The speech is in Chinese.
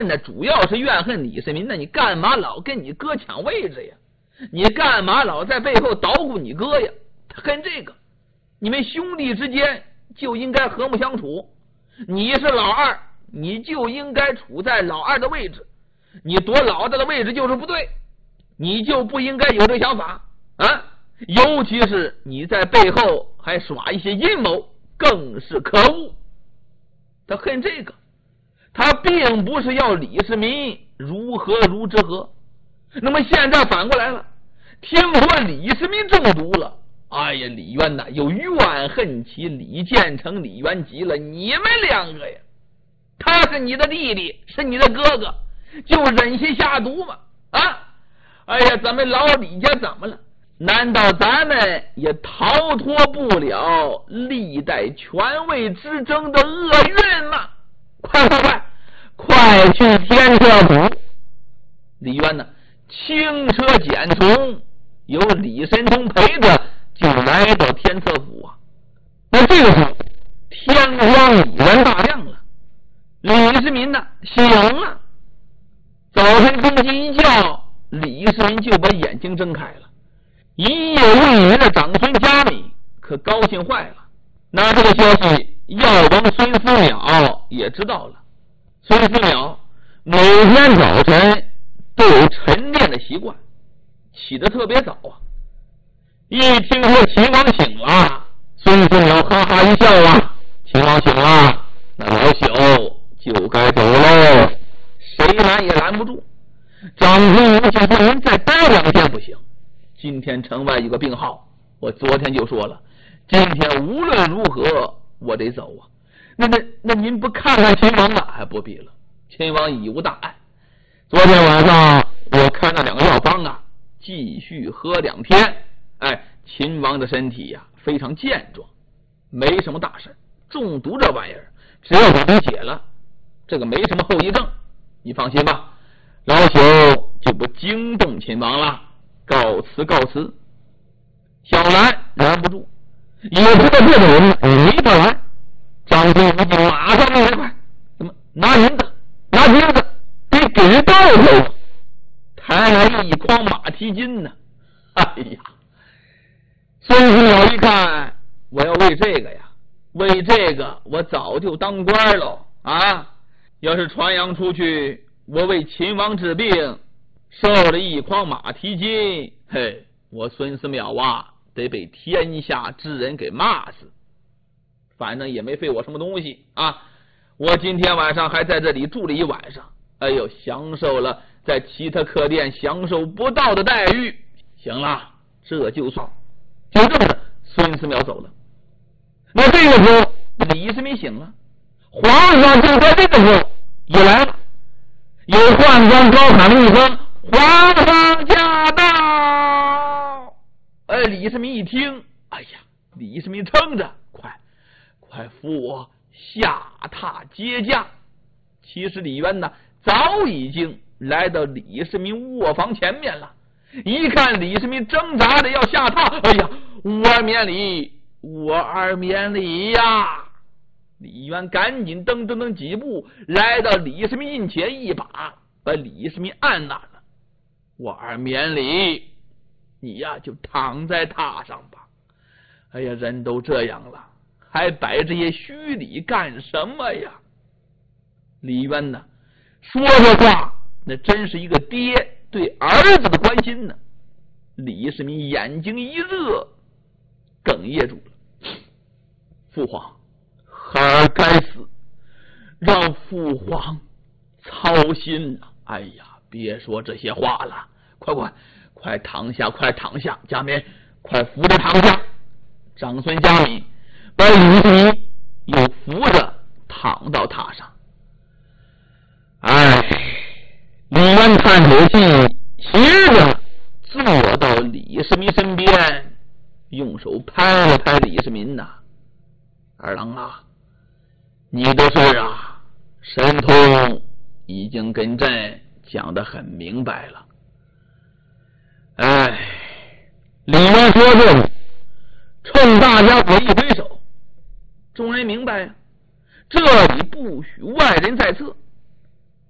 那主要是怨恨李世民呢，你干嘛老跟你哥抢位置呀？你干嘛老在背后捣鼓你哥呀？他恨这个，你们兄弟之间就应该和睦相处。你是老二，你就应该处在老二的位置，你夺老大的位置就是不对，你就不应该有这想法啊！尤其是你在背后还耍一些阴谋，更是可恶。他恨这个，他并不是要李世民如何如之何。那么现在反过来了，听说李世民中毒了，哎呀，李渊呐，又怨恨起李建成、李元吉了。你们两个呀，他是你的弟弟，是你的哥哥，就忍心下毒吗？啊！哎呀，咱们老李家怎么了？难道咱们也逃脱不了历代权位之争的厄运吗？快去天策府！李渊呢，轻车简从，由李神通陪着，就来到天策府啊。那这个时候，天光已然大亮了，李世民呢醒了。早晨公鸡一叫，李世民就把眼睛睁开了。一夜未眠的长孙嘉敏可高兴坏了。那这个消息，药王孙思邈也知道了。孙思邈每天早晨都有晨练的习惯，起得特别早啊。一听说秦王醒了，孙思邈哈哈一笑啊，秦王醒了，那老朽就该走喽，谁拦也拦不住。长孙无忌说：“您再待2天不行，今天城外有个病号，我昨天就说了，今天无论如何我得走啊。那您不看看秦王啊？还不必了，秦王已无大碍。昨天晚上我看那2个药方啊，继续喝2天，哎，秦王的身体呀非常健壮，没什么大事。中毒这玩意儿，只要给你解了，这个没什么后遗症，你放心吧。老朽就不惊动秦王了，告辞告辞。”小兰拦不住，也知道这种人没法拦。张孙无忌马上命快，怎么拿银子拿金子给到头，抬来1筐马蹄金呢。哎呀，孙思邈一看，我要为这个呀，为这个我早就当官了啊！要是传扬出去，我为秦王治病收了1筐马蹄金，嘿，我孙思邈啊得被天下之人给骂死。反正也没费我什么东西啊！我今天晚上还在这里住了1晚上，哎呦，享受了在其他客店享受不到的待遇。行了，这就算。就这么的，孙思邈走了。那这个时候，李世民醒了，皇上就在这个时候也来了，有宦官高喊了一声：“皇上驾到！”哎，李世民一听，哎呀，李世民撑着，快扶我下榻接驾。其实李渊呢，早已经来到李世民卧房前面了。一看李世民挣扎着要下榻，哎呀，吾儿免礼，吾儿免礼呀！李渊赶紧蹬几步来到李世民近前，一把把李世民按那了。吾儿免礼，你呀就躺在榻上吧。哎呀，人都这样了，还摆这些虚礼干什么呀？李渊呢，说这话那真是一个爹对儿子的关心呢。李世民眼睛一热，哽咽住了。父皇，孩儿该死，让父皇操心了。哎呀，别说这些话了，快躺下，快躺下，家民，快扶着躺下。长孙嘉敏把李世民又扶着躺到榻上。哎，李渊叹口气，斜着坐到李世民身边，用手拍了拍李世民呐：“二郎啊，你的事啊，神通已经跟朕讲得很明白了。”哎，李渊说这个，冲大家伙一挥手，众人明白呀，这里不许外人在侧。